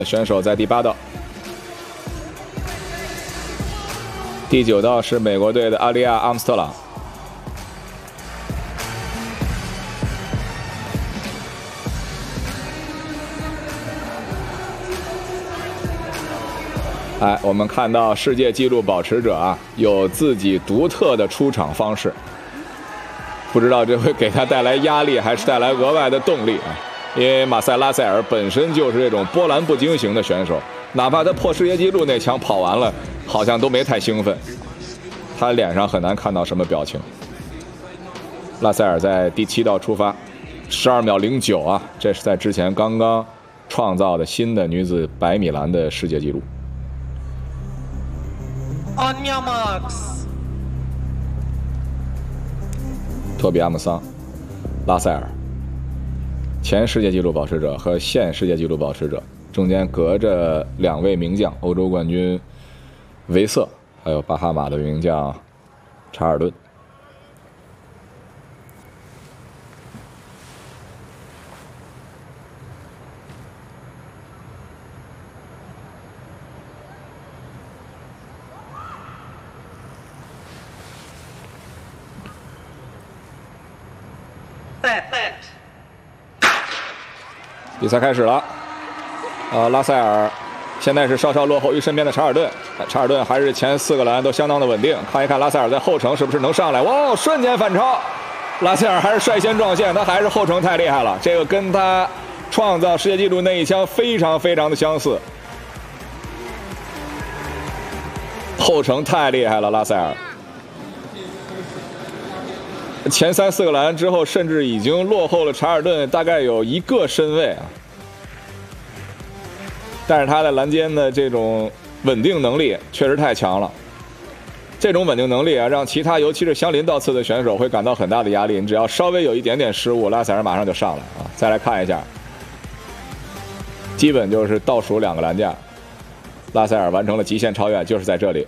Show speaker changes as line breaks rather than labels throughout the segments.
选手在第8道，第9道是美国队的阿利亚·阿姆斯特朗。哎，我们看到世界纪录保持者啊，有自己独特的出场方式，不知道这会给他带来压力，还是带来额外的动力啊？因为马塞拉塞尔本身就是这种波澜不惊型的选手，哪怕他破世界纪录那枪跑完了，好像都没太兴奋，他脸上很难看到什么表情。拉塞尔在第7道出发，12秒09啊，这是在之前刚刚创造的新的女子100米栏的世界纪录。
On your marks，
托比阿姆桑、拉塞尔，前世界纪录保持者和现世界纪录保持者中间隔着2位名将，欧洲冠军维瑟，还有巴哈马的名将查尔顿。比赛开始了，拉塞尔现在是稍稍落后于身边的查尔顿，查尔顿还是前4个栏都相当的稳定。看一看拉塞尔在后程是不是能上来？哇，瞬间反超！拉塞尔还是率先撞线，他还是后程太厉害了，这个跟他创造世界纪录那一枪非常的相似。后程太厉害了，拉塞尔。前3、4个栏之后，甚至已经落后了查尔顿大概有1个身位啊！但是他在栏间的这种稳定能力确实太强了。这种稳定能力啊，让其他尤其是相邻道次的选手会感到很大的压力。你只要稍微有一点点失误，拉塞尔马上就上来啊！再来看一下，基本就是倒数2个栏架，拉塞尔完成了极限超越，就是在这里。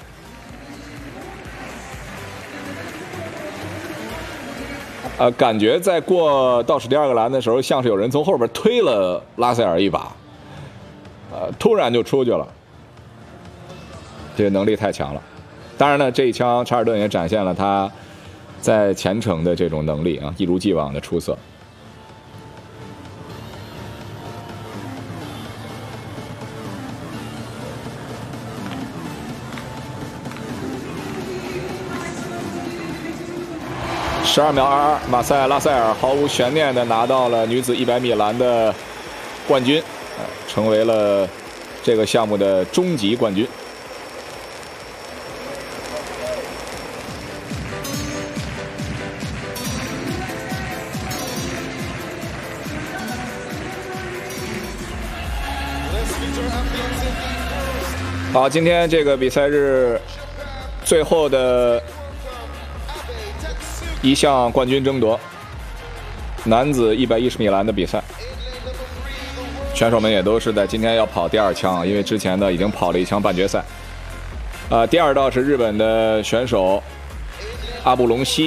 感觉在过倒数第2个栏的时候，像是有人从后边推了拉塞尔一把，突然就出去了，这个能力太强了。当然呢，这一枪查尔顿也展现了他在前程的这种能力啊，一如既往的出色。12秒22，马塞拉塞尔毫无悬念地拿到了女子100米栏的冠军，成为了这个项目的终极冠军。好，今天这个比赛日最后的一项冠军争夺，男子110米栏的比赛，选手们也都是在今天要跑第2枪，因为之前呢已经跑了1枪半决赛。第2道是日本的选手阿布隆西，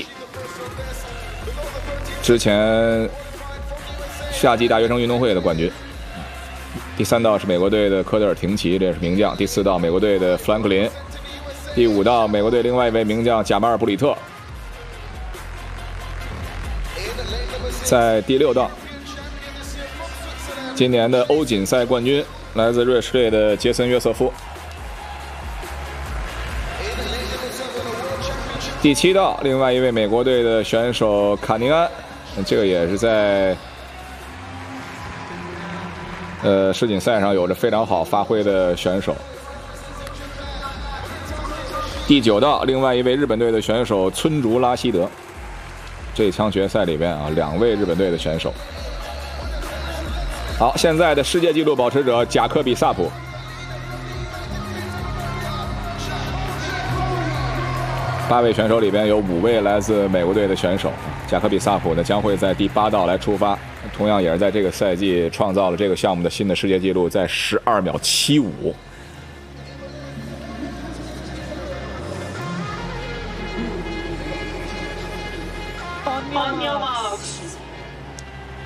之前夏季大学生运动会的冠军。第3道是美国队的科德尔廷奇，这也是名将。第4道美国队的弗兰克林。第5道美国队另外一位名将贾马尔布里特。在第6道，今年的欧锦赛冠军来自瑞士队的杰森·约瑟夫。第7道，另外一位美国队的选手卡宁安，这个也是在世锦赛上有着非常好发挥的选手。第9道，另外一位日本队的选手村竹拉希德。这一枪决赛里边啊，2位日本队的选手。好，现在的世界纪录保持者贾科比萨普。8位选手里边有5位来自美国队的选手。贾科比萨普呢将会在第8道来出发，同样也是在这个赛季创造了这个项目的新的世界纪录，在12秒75。